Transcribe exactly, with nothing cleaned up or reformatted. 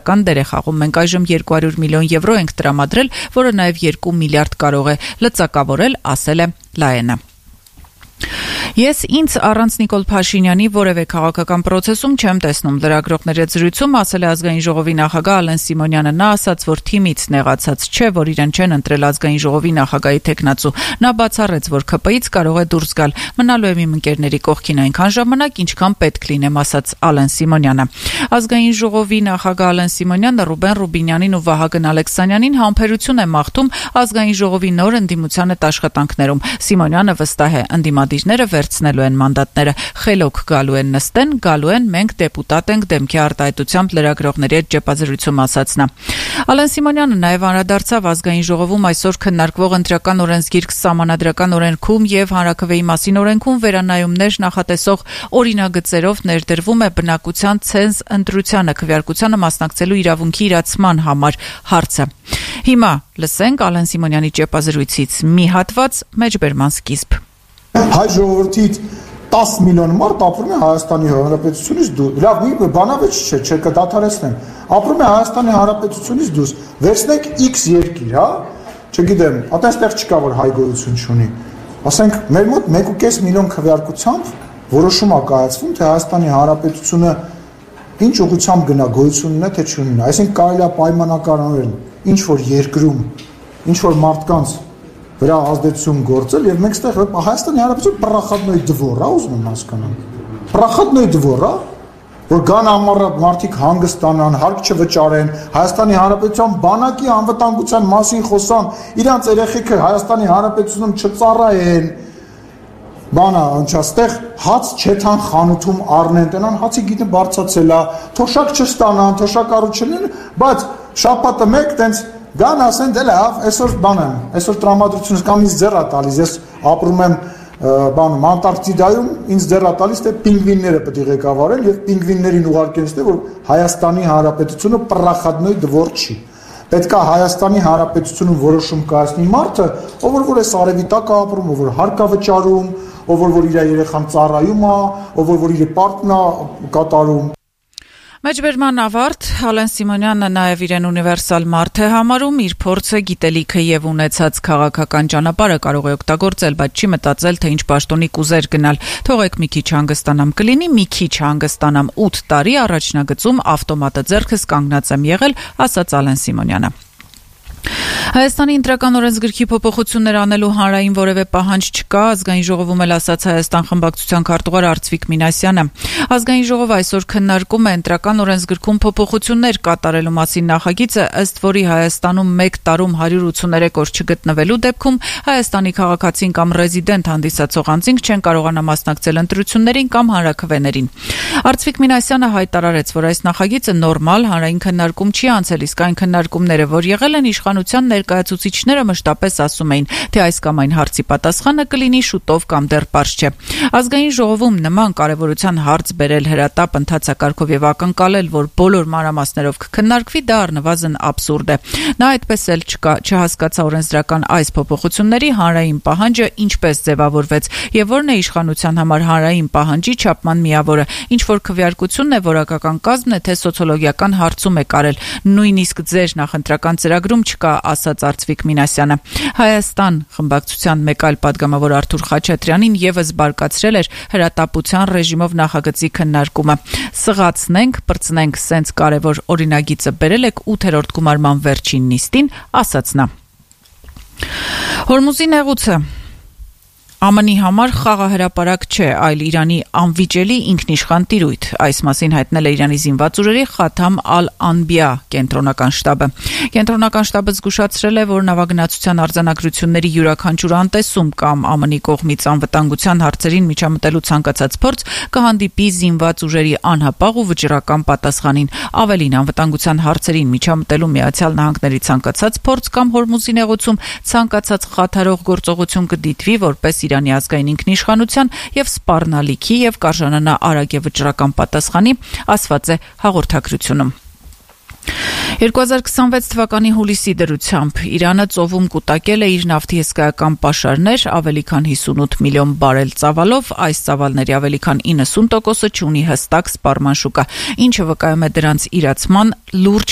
դեր է խաղում։ Մենք այժմ երկու հարյուր միլիոն եվրո ենք տրամադրել, որը նաև երկու միլիարդ կարող է լծակավորել, ասել է Լայենը։ Ես ինձ առանց Նիկոլ Փաշինյանի որևէ քաղաքական process-ում չեմ տեսնում, լրագրողների հետ զրույցում ասել է ազգային ժողովի նախագահ Ալեն Սիմոնյանը։ Նա ասաց, որ թիմից նեղացած չէ, որ իրեն չեն ընտրել ազգային ժողովի նախագահի թեկնածու։ Նա բացառեց, որ ՔՊ-ից կարող է դուրս գալ։ Մնալու եմ իմ ընկերների կողքին այնքան ժամանակ, ինչքան պետք լինեմ, ասաց Ալեն Սիմոնյանը։ Ազգային ժողովի նախագահ Ալեն Սիմոնյանը Ռուբեն Ռուբինյանին ու Վահագն Ալեքսանյանին համբերություն է մաղթում ազգային ժողովի նոր ընդդիմության հետ աշխատանքներում։ Սիմոնյանը վստահ է, ընդդիմադիրները վերցնելու են մանդատները, խելոք գալու են նստեն, գալու են, մենք դեպուտատ ենք, դեմքի արտահայտությամբ լրագրողների հետ ճեպազրույցում ասաց նա։ Ալեն Սիմոնյանը նաև անդրադարձավ ազգային ժողովում այսօր քննարկվող ընտրական օրենսգիրք սահմանադրական օրենքում եւ հանրաքվեի մասին օրենքում վերանայումներ նախատեսող օրինագծերով ներդրվում է բնակության ցենզ ընտրությանը քվեարկությանը մասնակցելու իրավունքի իրացման համար հարցը։ Հիմա լսենք Ալեն Սիմոնյանի ճեպազրույցից մի հատված մեջբերման սկիզբ։ Հայ ժողովրդից տասը միլիոն մարդ ապրում է Հայաստանի Հանրապետությունից դուրս։ Լավ, մի բանավեճ չէ, չէ կդադարեցնեմ։ Ապրում է Հայաստանի Հանրապետությունից դուրս։ Վերցնենք X երկիր, հա? Չգիտեմ, այդտեղ չկա որ հայ գոյություն չունի։ Ասենք մեր մոտ մեկ ու կես միլիոն քվեարկությամբ որոշում է կայացվում, թե Հայաստանի Հանրապետությունը ինչ ուղղությամբ գնա, գոյություն ունի թե չունի։ Այսինքն կարելի է պայմանականորեն ինչ որ երկրում, ինչ որ մարդկանց վրա ազդեցություն գործել եւ մենք ստեղ Հայաստանի Հանրապետություն պրախատնոյ դվոր, ուզում եմ հասկանալ։ Պրախատնոյ դվոր, որ գան ամառը մարդիկ հանգստանան, հարկ չվճարեն, Հայաստանի Հանրապետության բանակի անվտանգության մասին խոսան, իրանց երեխեքը Հայաստանի Հանրապետությունում չծառայեն։ Բանա, անչաստեղ հաց չեթան խանութում առնեն, տենան հացի գիտը բարձացել է, թոշակ չստանան, թոշակառու չլինեն, բայց շաբաթը մեկ տենց գան ասեն դե լավ, այսօր բան եմ, այսօր տրամադրությունս կամ ինձ ձեռ է տալիս, ես ապրում եմ բանում Անտարկտիդայում, ինձ ձեռ է տալիս, թե պինգվինները պետք է ղեկավարեն եւ պինգվիններին ուղարկեն, որ Հայաստանի Հանրապետությունը պրախատնոյ դվոր չի։ Պետք է Հայաստանի Հանրապետությունում որոշում կայացնի մարդը, ով որ այս արևի տակ ապրում, ով որ հարկ է վճարում, ով որ իր երեխան ծառայում է, ով որ իր պարտն է կատարում։ Մեջբերման ավարտ Ալեն Սիմոնյանը նաև իրեն ունիվերսալ մարդ է համարում, իր փորձը, գիտելիքը եւ ունեցած քաղաքական ճանապարհը կարող է օգտագործել, բայց չի մտածել, թե ինչ պաշտոնի կուզեր գնալ։ Թողեք մի քիչ հանգստանամ կլինի, մի քիչ հանգստանամ ութ տարի առաջնագծում ավտոմատը ձեռքս կանգնած եմ եղել, ասաց Ալեն Սիմոնյանը։ Հայաստանի ընտրական օրենսգրքի փոփոխություններ անելու հանրային որևէ պահանջ չկա, ազգային ժողովում էլ ասաց Հայաստան խմբակցության քարտուղար Արծվիկ Մինասյանը։ Ազգային ժողովը այսօր քննարկում է ընտրական օրենսգրքում փոփոխություններ կատարելու մասին նախագիծը, ըստ որի Հայաստանում մեկ տարում հարյուր ութսուներեք օր չգտնվելու դեպքում Հայաստանի քաղաքացին կամ ռեզիդենտ հանդիսացող անձինք չեն կարողանա մասնակցել ընտրություններին կամ հանրաքվեներին։ Արծվիկ Մինասյանը հայտարարեց, որ այս նախագիծը նորմալ հանրային քննարկում չի անցել, իսկ այն քննարկումները, որ եղել են իշխանության ներկայացուցիչները մշտապես ասում էին, թե այս կամ այն հարցի պատասխանը կլինի շուտով կամ դեռ պարզ չէ։ Ազգային ժողովում նման կարևորության հարց բերել հրատապ ընթացակարգով եւ ակնկալել, որ բոլոր մանրամասներով կքննարկվի, դա առնվազն աբսուրդ է։ Նա այդպես էլ չհասկացա օրենսդրական այս փոփոխությունների հանրային պահանջը ինչպես ձևավորվեց եւ որն է իշխանության համար հանրային պահանջի չափման միավորը, ինչ որ քվեարկությունն է, որակական կազմն է, թե սոցիոլոգիական հարցում է կարել։ Նույնիսկ ձեր նախընտրական ծրագրում չկա, ասաց Արծվիկ Մինասյանը։ Հայաստան խմբակցության մեկ այլ падգամավոր Արթուր Խաչատրյանին եւս բարկացրել էր հրատապության ռեժիմով նախագծի քննարկումը։ Սղացնենք, պրծնենք, սենց կարևոր օրինագիծը բերել եք ութերորդ գումարման վերջին նիստին, ասաց նա։ Հորմուզի նեղուցը Է Մ Ն-ի համար խաղահրապարակ չէ, այլ Իրանի անվիճելի ինքնիշխան տիրույթ։ Այս մասին հայտնել է Իրանի զինված ուժերի Խաթամ ալ-Անբիա կենտրոնական շտաբը։ Կենտրոնական շտաբը զգուշացրել է, որ նավագնացության արձանագրությունների յուրաքանչյուր անտեսում կամ Է Մ Ն-ի կողմից անվտանգության հարցերին միջամտելու ցանկացած փորձ կհանդիպի զինված ուժերի անհապաղ ու վճռական պատասխանին։ Ավելին, անվտանգության հարցերին միջամտելու Միացյալ Նահանգների ցանկացած փորձ կամ Հորմուզի նեղուցում ցանկացած խաթարող գործողություն կդիտվի որպես Իրանի ազգային ինքնիշխանության եւ սպառնալիքի եւ կարժանանա արագ եւ վճռական պատասխանի, ասված է հաղորդագրությունում։ երկու հազար քսանվեց թվականի հուլիսի դրությամբ Իրանը ծովում կուտակել է իր նավթի հսկայական պաշարներ ավելի քան հիսունութ միլիոն բարել ծավալով, այս ծավալների ավելի քան իննսուն տոկոսը չունի հստակ սպառման շուկա, ինչը վկայում է դրանց իրացման լուրջ